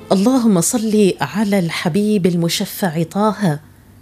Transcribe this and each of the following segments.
اللهم صل على الحبيب المشفع طه،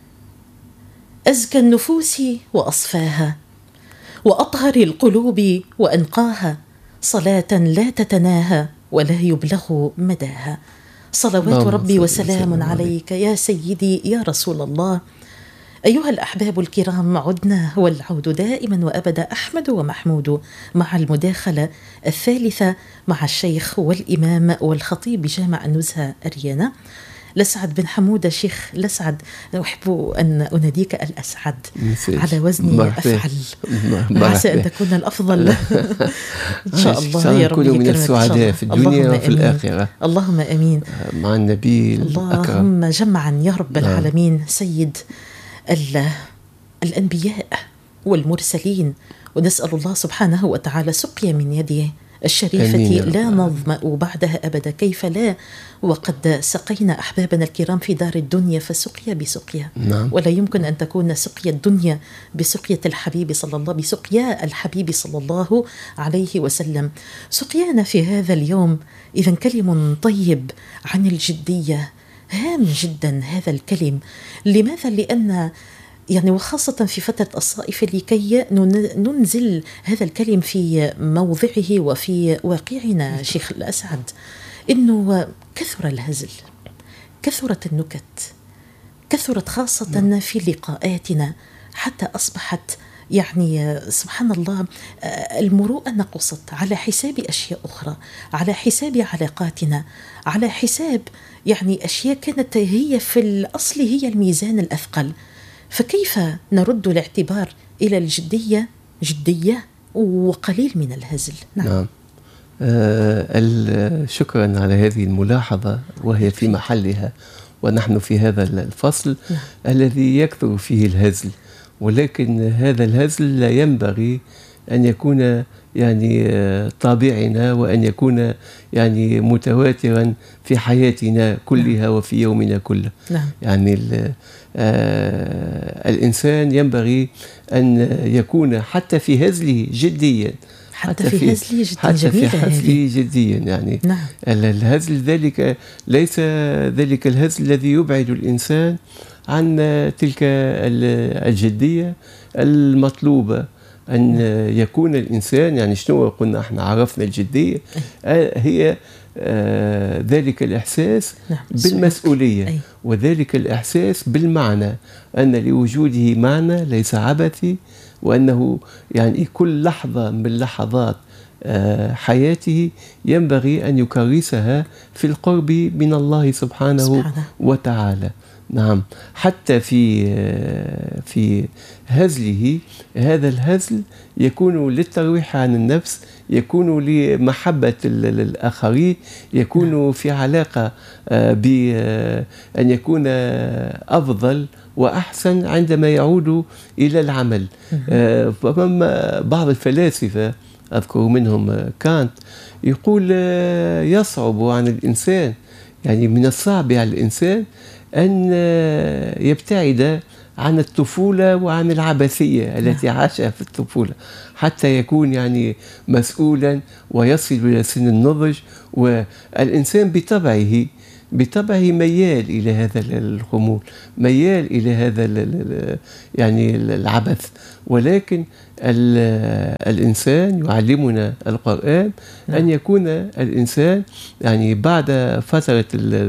أزكى النفوس وأصفاها، وأطهر القلوب وأنقاها، صلاة لا تتناهى ولا يبلغ مداها. صلوات ربي وسلام عليك يا سيدي يا رسول الله. أيها الأحباب الكرام، عدنا والعود دائما وأبدا أحمد ومحمود مع المداخلة الثالثة مع الشيخ والإمام والخطيب بجامع النزهة أريانا لسعد بن حمودة. شيخ لسعد، أحب أن أناديك الأسعد على وزن أفعل، عسى أن تكون الأفضل إن شاء الله يا رب. نكون من السعداء في الدنيا وفي الآخرة، اللهم آمين مع النبي الأكرم. اللهم جمعا يا رب العالمين سيد الأنبياء والمرسلين، ونسأل الله سبحانه وتعالى سقيا من يده الشريفة لا نظمأ بعدها أبدا. كيف لا وقد سقينا أحبابنا الكرام في دار الدنيا فسقيا بسقيا، ولا يمكن أن تكون سقيا الدنيا بسقيا الحبيب صلى الله عليه وسلم. سقيانا في هذا اليوم إذن كلم طيب عن الجدية، هام جدا هذا الكلم. لماذا؟ لأن يعني وخاصة في فترة الصائف لكي ننزل هذا الكلم في موضعه وفي واقعنا. شيخ الأسعد، إنه كثر الهزل، كثرت النكت، كثرت خاصة في لقاءاتنا، حتى أصبحت يعني سبحان الله المروءة نقصت على حساب أشياء أخرى، على حساب علاقاتنا، على حساب يعني أشياء كانت هي في الأصل هي الميزان الأثقل. فكيف نرد الاعتبار إلى الجدية جدية وقليل من الهزل؟ نعم. شكرا على هذه الملاحظة وهي في محلها، ونحن في هذا الفصل الذي يكثر فيه الهزل، ولكن هذا الهزل لا ينبغي أن يكون يعني طابعنا، وأن يكون يعني متواترا في حياتنا كلها وفي يومنا كله. يعني الإنسان ينبغي أن يكون حتى في هزله جديا، حتى في هزله جديا يعني الهزل ذلك ليس ذلك الهزل الذي يبعد الإنسان عن تلك الجدية المطلوبة أن يكون الإنسان. يعني شنو قلنا احنا عرفنا الجدية هي ذلك الإحساس بالمسؤولية، وذلك الإحساس بالمعنى، أن لوجوده معنى ليس عبثي، وأنه يعني كل لحظة من لحظات حياته ينبغي أن يكرسها في القرب من الله سبحانه وتعالى. نعم. حتى في هزله، هذا الهزل يكون للترويح عن النفس، يكون لمحبة الآخرين، يكون في علاقة بأن يكون أفضل وأحسن عندما يعود إلى العمل. بعض الفلاسفة أذكر منهم كانت يقول يصعب عن الإنسان، يعني من الصعب على الإنسان أن يبتعد عن الطفولة وعن العبثية التي عاشها في الطفولة، حتى يكون يعني مسؤولا ويصل إلى سن النضج. والإنسان بطبعه ميال إلى هذا الخمول، ميال إلى هذا يعني العبث. ولكن الإنسان يعلمنا القرآن أن يكون الإنسان يعني بعد فترة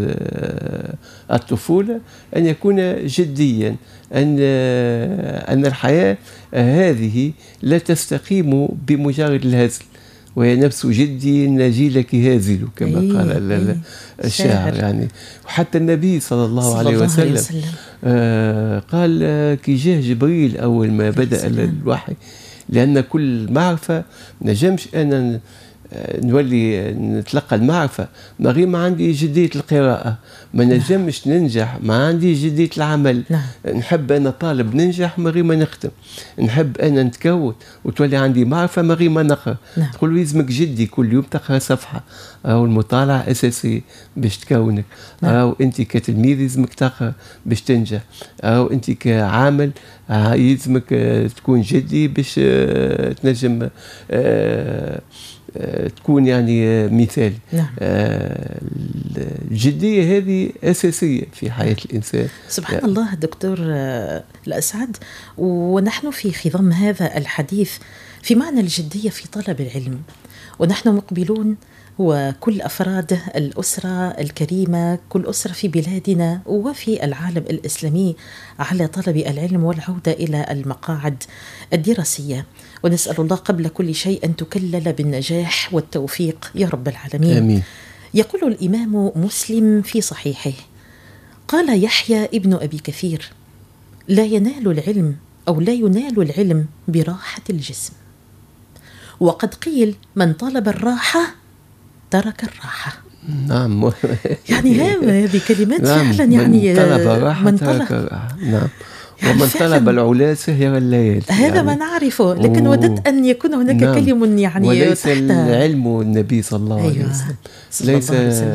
الطفولة أن يكون جديا، أن الحياة هذه لا تستقيم بمجرد الهزل، وهي نفس جدي نجيلك هازل كما قال الشاعر. يعني وحتى النبي صلى الله عليه وسلم قال كي جاء جبريل أول ما بدأ الوحي، لأن كل معرفة نجمش أنا نولي نتلقى المعرفة ما غير ما عندي جدية القراءة، ما نجمش ننجح ما عندي جدية العمل. نحب أنا طالب ننجح ما غير ما نختم، نحب أنا نتكون وتولي عندي معرفة ما غير ما نقرأ. تقول لازمك جدي كل يوم تقرأ صفحة، أو المطالعة أساسي باش تكونك، أو أنت كتلميذ لازمك تقرأ باش تنجح، أو أنت كعامل يلزمك تكون جدي باش تنجم تكون يعني مثال. الجدية هذه أساسية في حياة الإنسان. سبحان يعني الله دكتور الأسعد، ونحن في خضم هذا الحديث في معنى الجدية في طلب العلم، ونحن مقبلون وكل أفراد الأسرة الكريمة، كل أسرة في بلادنا وفي العالم الإسلامي على طلب العلم والعودة إلى المقاعد الدراسية، ونسأل الله قبل كل شيء أن تكلل بالنجاح والتوفيق يا رب العالمين. آمين. يقول الإمام مسلم في صحيحه: قال يحيى ابن أبي كثير: لا ينال العلم أو لا ينال العلم براحة الجسم، وقد قيل من طلب الراحة ترك الراحة. نعم. يعني هذه كلمات نعم. فعلا، يعني من طلب الراحة ترك الراحة. نعم. ومن طلب العلا سهر الليل. هذا يعني ما نعرفه، لكن وددت أن يكون هناك نعم. كلمة يعني وليس تحت العلم النبي صلى الله عليه وسلم. ليس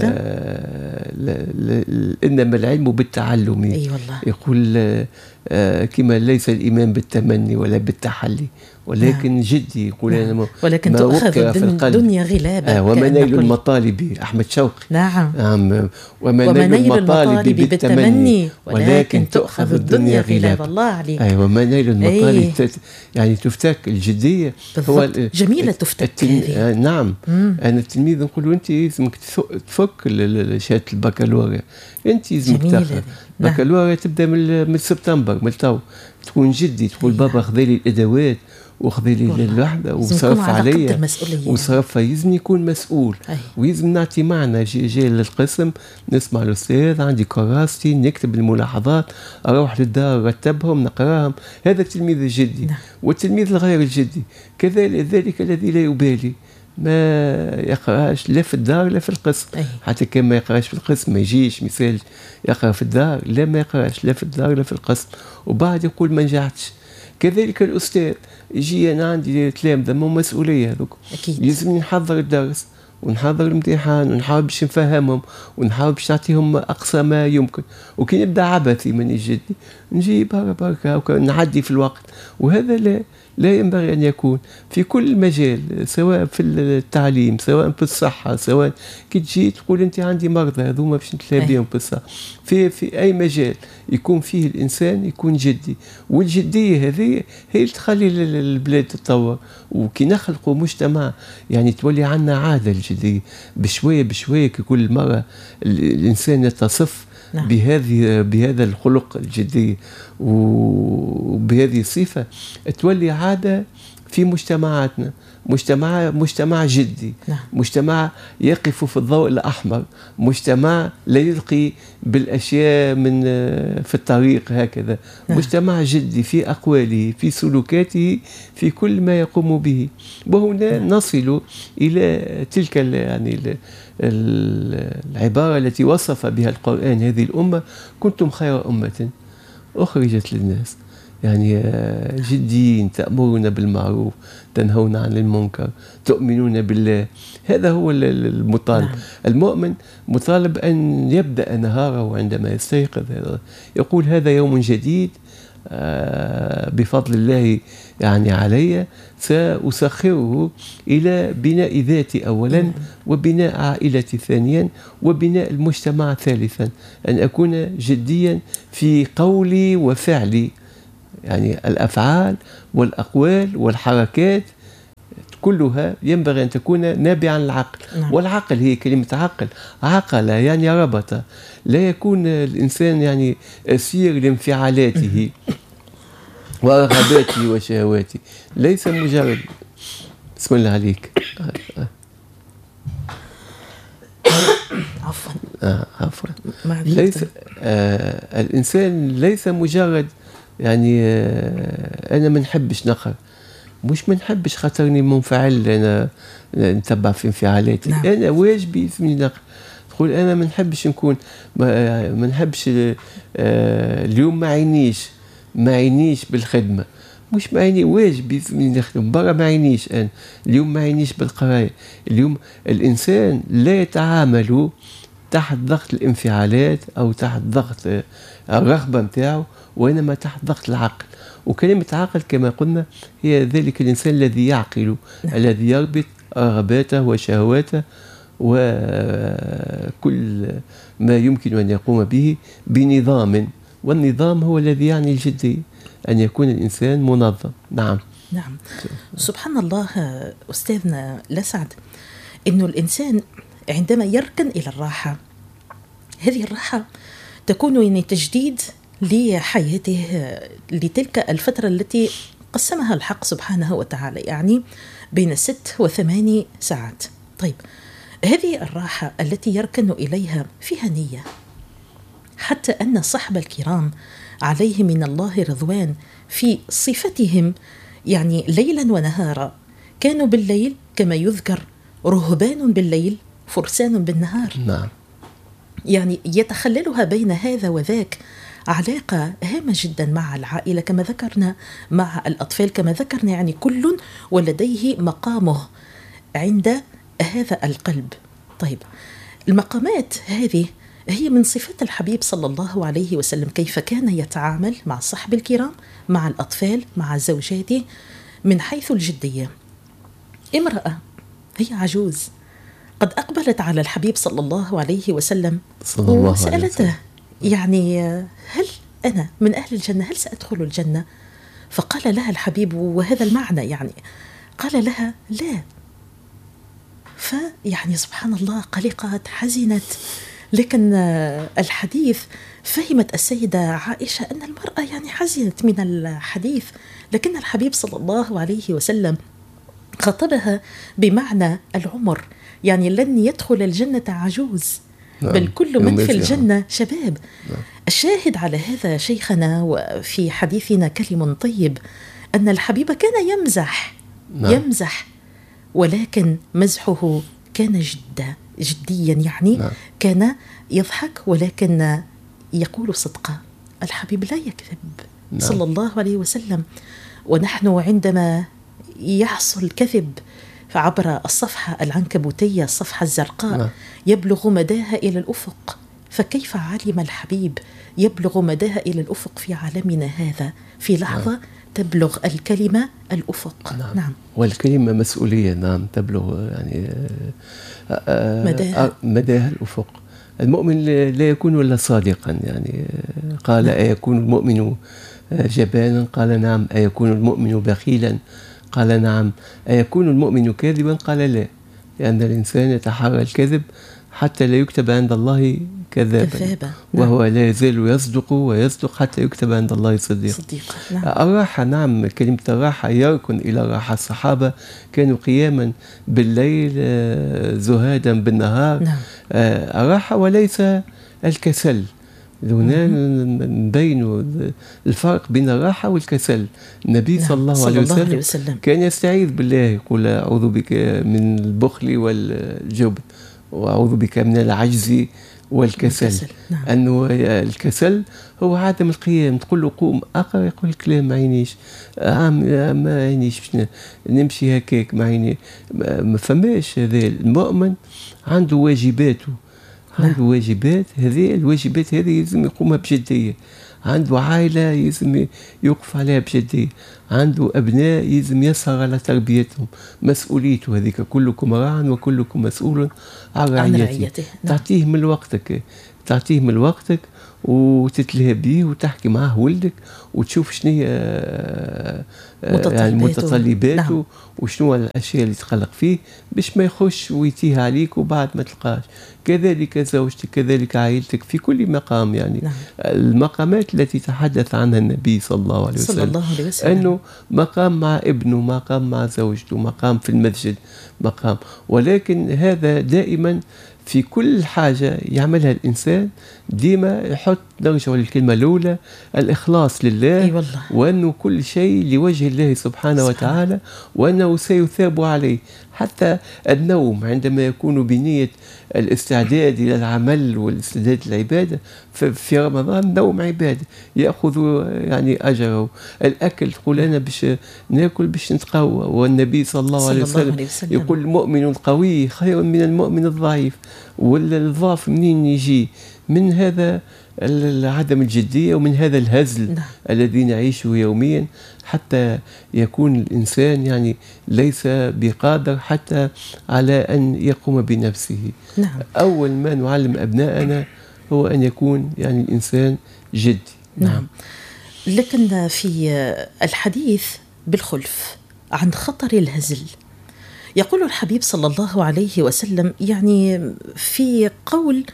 إنما العلم بالتعلم. أي والله. يقول كما ليس الإيمان بالتمني ولا بالتحلي، ولكن جدي. يقول أنا ولكن تؤخذ الدنيا غلابا. ومنيل المطالب أحمد شوقي. نعم. ومنيل المطالب بالتمني ولكن تؤخذ الدنيا غلابا. الله عليك. ومنيل المطالب يعني تفتك الجدية. هو جميلة تفتك. نعم. أنا التلميذ نقول أنت لازمك تفك شهادة البكالوريا، أنت لازمك تاخذ البكالوريا. تبدأ من سبتمبر، من تو تكون جدي، تقول بابا خذي لي الأدوات وخذي لي الوحدة وصرف عليا وصرف. يلزم يكون مسؤول ويلزم نعطي معنى. جاي للقسم نسمع الأستاذ، عندي كراستي، نكتب الملاحظات، أروح للدار رتبهم نقراهم. هذا التلميذ الجدي. والتلميذ الغير الجدي كذلك الذي لا يبالي، ما يقراش لا في الدار لا في القسم. حتى كان ما يقراش في القسم ما يجيش مثال يقرأ في الدار، لا ما يقراش لا في الدار لا في القسم، وبعد يقول ما نجحتش. كذلك الأستاذ يجي أنا عندي تلامذة مو مسؤولية هذوك، يلزمني نحضر الدرس ونحضر الامتحان ونحاول باش نفهمهم ونحاول باش نعطيهم أقصى ما يمكن. وكي نبدأ عبثي من جدي نجي بركة نعدي في الوقت. وهذا لا ينبغي أن يكون في كل مجال، سواء في التعليم سواء في الصحة، سواء كي تجي تقول أنت عندي مرضى هذوما باش نتلاقيهم في الصحة. في أي مجال يكون فيه الإنسان يكون جدي، والجدية هذه هي اللي تخلي البلاد تتطور. وكي نخلقوا مجتمع يعني تولي عنا عادة الجدية بشوية كل مرة الإنسان يتصف بهذا الخلق الجدي وبهذه الصفة، تولي عادة في مجتمعاتنا. مجتمع جدي. مجتمع يقف في الضوء الأحمر، مجتمع لا يلقي بالأشياء في الطريق هكذا. مجتمع جدي في أقواله في سلوكاته في كل ما يقوم به. وهنا نصل إلى تلك يعني العبارة التي وصف بها القرآن هذه الأمة: كنتم خير أمة أخرجت للناس. يعني جديين، تأمرون بالمعروف تنهون عن المنكر تؤمنون بالله. هذا هو المطالب. المؤمن مطالب أن يبدأ نهاره عندما يستيقظ يقول هذا يوم جديد بفضل الله يعني علي سأسخره إلى بناء ذاتي أولا، وبناء عائلتي ثانيا، وبناء المجتمع ثالثا. أن أكون جديا في قولي وفعلي، يعني الأفعال والأقوال والحركات كلها ينبغي أن تكون نابعة عن العقل. والعقل هي كلمة عقل يعني ربط. لا يكون الإنسان يعني أسير لانفعالاته ورغباته وشهواته. ليس مجرد بسم الله عليك عفوا ليس الإنسان ليس مجرد يعني أنا ما نحبش نقرأ، مش ما نحبش خاطرني منفعل أنا نتبع في انفعالاتي. أنا واجبي اسمي نقرأ. تقول أنا ما نحبش نكون ما نحبش اليوم ما عينيش بالخدمة، مش ما عيني واجبي اسمي نخدم برا، ما عينيش أنا اليوم ما عينيش بالقراية. اليوم الإنسان لا يتعامل تحت ضغط الانفعالات أو تحت ضغط الرغبة متاعه، وإنما تحت ضغط العقل. وكلمة عقل كما قلنا هي ذلك الإنسان الذي يعقل، الذي يربط رغباته وشهواته وكل كل ما يمكن أن يقوم به بنظام، والنظام هو الذي يعني الجدية، أن يكون الإنسان منظم. نعم. نعم. سبحان الله أستاذنا لسعد، إنه الإنسان عندما يركن إلى الراحة، هذه الراحة تكون يعني تجديد لحياته لتلك الفترة التي قسمها الحق سبحانه وتعالى، يعني بين 6 و8 ساعات. طيب، هذه الراحة التي يركن إليها فيها نية، حتى أن صحب الكرام عليه من الله رضوان في صفتهم يعني ليلا ونهارا كانوا بالليل كما يذكر رهبان بالليل فرسان بالنهار. نعم. يعني يتخللها بين هذا وذاك علاقة هامة جدا مع العائلة كما ذكرنا، مع الأطفال كما ذكرنا، يعني كل ولديه مقامه عند هذا القلب. طيب، المقامات هذه هي من صفات الحبيب صلى الله عليه وسلم، كيف كان يتعامل مع صحب الكرام، مع الأطفال، مع زوجاته، من حيث الجدية. امرأة هي عجوز قد أقبلت على الحبيب صلى الله عليه وسلم وسألته يعني هل أنا من أهل الجنة، هل سأدخل الجنة؟ فقال لها الحبيب، وهذا المعنى يعني، قال لها لا. فيعني سبحان الله قلقت حزنت، لكن الحديث فهمت السيدة عائشة أن المرأة يعني حزنت من الحديث، لكن الحبيب صلى الله عليه وسلم خطبها بمعنى العمر، يعني لن يدخل الجنة عجوز، بل كل من في الجنة شباب. الشاهد على هذا شيخنا وفي حديثنا كلم طيب أن الحبيب كان يمزح، ولكن مزحه كان جديا، يعني كان يضحك ولكن يقول صدقا. الحبيب لا يكذب صلى الله عليه وسلم. ونحن عندما يحصل كذب فعبر الصفحة العنكبوتية، الصفحة الزرقاء، يبلغ مداها إلى الأفق، فكيف علم الحبيب يبلغ مداها إلى الأفق في عالمنا هذا؟ في لحظة تبلغ الكلمة الأفق. نعم. والكلمة مسؤولية. نعم، تبلغ يعني مداها الأفق. المؤمن لا يكون إلا صادقا، يعني قال أيكون المؤمن جبانا؟ قال نعم. أيكون المؤمن بخيلا؟ قال نعم. أيكون المؤمن كاذبا؟ قال لا، لأن الإنسان يتحرى الكذب حتى لا يكتب عند الله كذابا، وهو لا يزال يصدق ويصدق حتى يكتب عند الله صديقا. نعم. الراحة، نعم، كلمة الراحة يركن إلى الراحة. الصحابة كانوا قياما بالليل زهادا بالنهار. نعم. الراحة وليس الكسل. هنا نبين الفرق بين الراحة والكسل. النبي صلى الله عليه وسلم كان يستعيذ بالله، يقول أعوذ بك من البخل والجبن، وأعوذ بك من العجز والكسل. نعم. أنه الكسل هو عدم القيام. تقول له قوم أقرأ، يقول لك لا ما عينيش، ما عينيش نمشي هكاك، ما عيني. ما فماش. هذا المؤمن عنده واجباته، عنده واجبات. هذه الواجبات هذه لازم يقومها بجدية. عنده عائلة لازم يوقف عليها بجدية. عنده أبناء لازم يسهر على تربيتهم. مسؤوليته هذيك، كلكم راع وكلكم مسؤول عن رعيته. تعطيه من وقتك، تعطيه من وقتك وتتلهى به وتحكي معه ولدك وتشوف شنو هي يعني متطلباته. نعم. وشنو الاشياء اللي تقلق فيه باش ما يخش ويتيه عليك وبعد ما تلقاش. كذلك زوجتك، كذلك عائلتك، في كل مقام يعني. نعم. المقامات التي تحدث عنها النبي صلى الله عليه وسلم انه مقام مع ابنه، مقام مع زوجته، مقام في المسجد، مقام. ولكن هذا دائما في كل حاجة يعملها الإنسان ديما يحط، نرجع للكلمة الأولى، الإخلاص لله. والله. وأنه كل شيء لوجه الله سبحانه وتعالى، وأنه سيثاب عليه. حتى النوم عندما يكون بنية الاستعداد إلى العمل والاستعداد للعبادة، في رمضان النوم عبادة، يأخذ يعني أجره. الأكل، تقول أنا باش ناكل باش نتقوى، والنبي صلى الله عليه وسلم يقول المؤمن القوي خير من المؤمن الضعيف. والضعف منين يجي؟ من هذا عدم الجدية ومن هذا الهزل الذي نعيشه يوميا، حتى يكون الإنسان يعني ليس بقادر حتى على أن يقوم بنفسه. أول ما نعلم أبنائنا هو أن يكون يعني الإنسان جدي. نعم. لكن في الحديث بالخلف عن خطر الهزل يقول الحبيب صلى الله عليه وسلم يعني في قول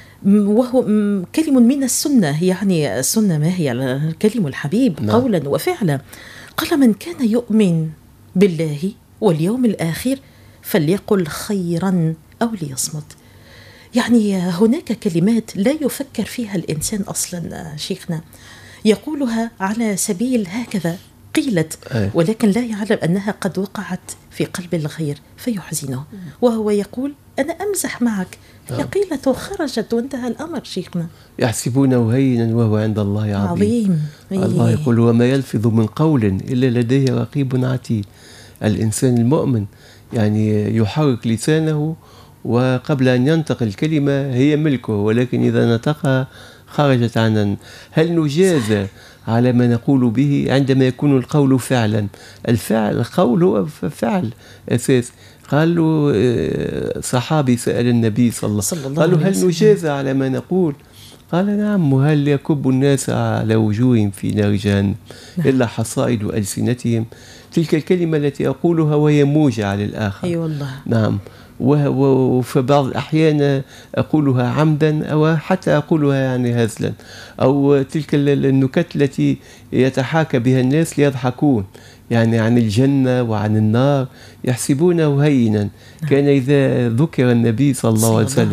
وهو كلم من السنة، يعني السنة ما هي؟ كلم الحبيب قولا وفعلا. قال: من كان يؤمن بالله واليوم الآخر فليقل خيرا أو ليصمت. يعني هناك كلمات لا يفكر فيها الإنسان أصلا شيخنا، يقولها على سبيل هكذا قيلت، ولكن لا يعلم أنها قد وقعت في قلب الغير فيحزنه، وهو يقول: أنا أمزح معك، هي قيلة خرجت وانتهى الأمر شيخنا. يحسبونه هينا وهو عند الله عظيم. الله يقول: وما يلفظ من قول إلا لديه رقيب عتيد. الإنسان المؤمن يعني يحرك لسانه، وقبل أن ينطق الكلمة هي ملكه، ولكن إذا نطقها خرجت عنه. هل نجازى على ما نقول به عندما يكون القول فعلا؟ القول هو فعل أساس. قالوا صحابي سأل النبي صلى الله عليه وسلم، قالوا: هل نجازى على ما نقول؟ قال: نعم. وهل يكب الناس على وجوههم في نار جهنم إلا حصائد ألسنتهم؟ تلك الكلمة التي أقولها وهي موجعة للآخر. أي والله. نعم. وفي بعض الأحيان أقولها عمدا أو حتى أقولها يعني هزلا، أو تلك النكت التي يتحاكى بها الناس ليضحكون يعني عن الجنة وعن النار، يحسبونه هينا. كان إذا ذكر النبي صلى الله عليه وسلم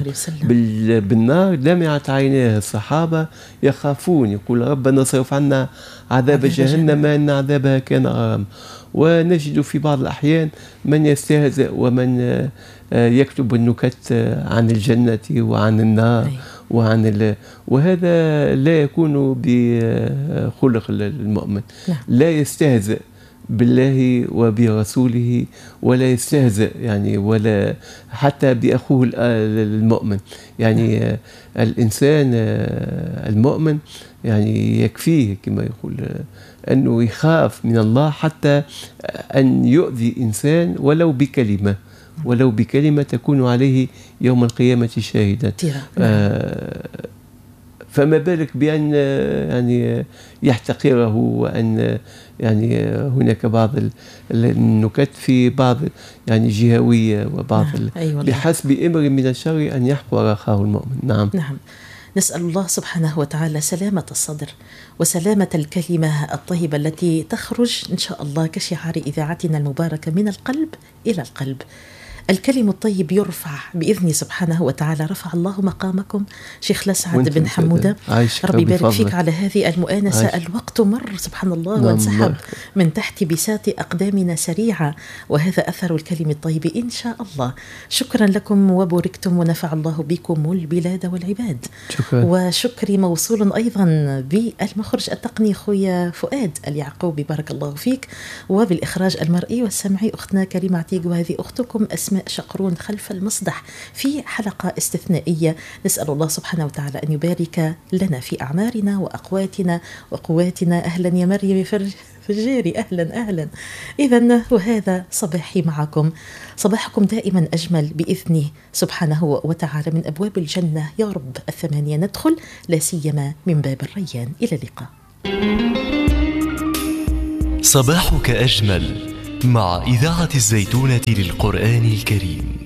بالنار دمعت عيناه. الصحابة يخافون، يقول: ربنا اصرف عنا عذاب جهنم إن عذابها كان غراما. ونجد في بعض الأحيان من يستهزئ ومن يكتب النكت عن الجنة وعن النار وهذا لا يكون بخلق المؤمن. لا يستهزئ بالله وبرسوله، ولا يستهزئ يعني ولا حتى بأخوه المؤمن. يعني الإنسان المؤمن يعني يكفيه كما يقول أنه يخاف من الله حتى أن يؤذي إنسان ولو بكلمة تكون عليه يوم القيامة شاهدا. فما بالك بأن يعني يحتقره، وأن يعني هناك بعض النكت في بعض يعني جهوية وبعض بحسب امر من الشر أن يحقر أخاه المؤمن. نعم. نسأل الله سبحانه وتعالى سلامة الصدر وسلامة الكلمة الطيبة التي تخرج إن شاء الله كشعار إذاعتنا المباركة من القلب إلى القلب. الكلم الطيب يرفع بإذن سبحانه وتعالى. رفع الله مقامكم شيخ لسعد بن حمودة، ربي يبارك فيك على هذه المؤانسة. الوقت مر سبحان الله وانسحب من تحت بساط أقدامنا سريعة، وهذا أثر الكلم الطيب إن شاء الله. شكرا لكم وباركتم ونفع الله بكم البلاد والعباد. وشكري موصول أيضا بالمخرج التقني خويا فؤاد اليعقوبي، بارك الله فيك، وبالإخراج المرئي والسمعي أختنا كريمة عتيق، وهذه أختكم أسماء شقرون خلف المصدح في حلقة استثنائية. نسأل الله سبحانه وتعالى أن يبارك لنا في أعمارنا وأقواتنا وقواتنا. أهلا يا مريم فجاري، أهلا. إذن وهذا صباحي معكم، صباحكم دائما أجمل بإذنه سبحانه وتعالى من أبواب الجنة يا رب 8 ندخل، لا سيما من باب الريان. إلى اللقاء. صباحك أجمل مع إذاعة الزيتونة للقرآن الكريم.